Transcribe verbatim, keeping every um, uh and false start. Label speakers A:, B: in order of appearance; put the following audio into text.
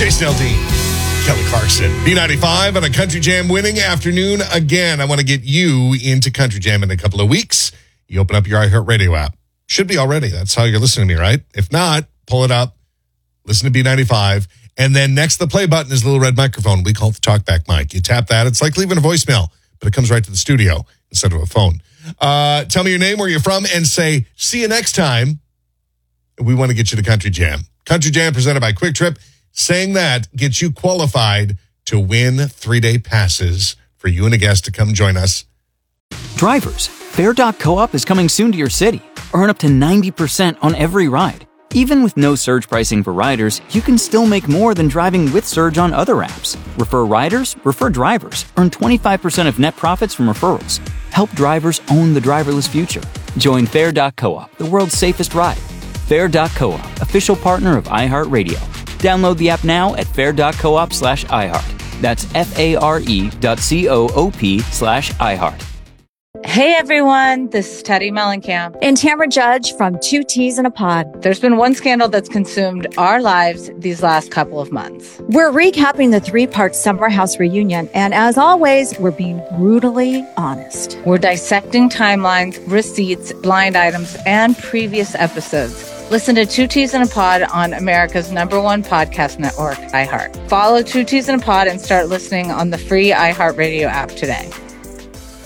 A: Jason Aldean, Kelly Clarkson. B ninety-five on a Country Jam winning afternoon again. I want to get you into Country Jam in a couple of weeks. You open up your iHeartRadio app. Should be already. That's how you're listening to me, right? If not, pull it up. Listen to B ninety-five. And then next to the play button is a little red microphone. We call it the talkback mic. You tap that. It's like leaving a voicemail, but it comes right to the studio instead of a phone. Uh, tell me your name, where you're from, and say, see you next time. We want to get you to Country Jam. Country Jam presented by Quick Trip. Saying that gets you qualified to win three-day passes for you and a guest to come join us.
B: Drivers, Fair dot coop is coming soon to your city. Earn up to ninety percent on every ride. Even with no surge pricing for riders, you can still make more than driving with Surge on other apps. Refer riders, refer drivers. Earn twenty-five percent of net profits from referrals. Help drivers own the driverless future. Join Fair dot coop, the world's safest ride. Fair dot coop, official partner of iHeartRadio. Download the app now at fair dot coop slash iHeart. That's F-A-R-E dot C-O-O-P slash iHeart.
C: Hey everyone, this is Teddy Mellencamp
D: and Tamara Judge from Two Teas in a Pod.
C: There's been one scandal that's consumed our lives these last couple of months.
D: We're recapping the three-part Summer House reunion, and as always, we're being brutally honest.
C: We're dissecting timelines, receipts, blind items, and previous episodes. Listen to Two Teas in a Pod on America's number one podcast network, iHeart. Follow Two Teas in a Pod and start listening on the free iHeartRadio app today.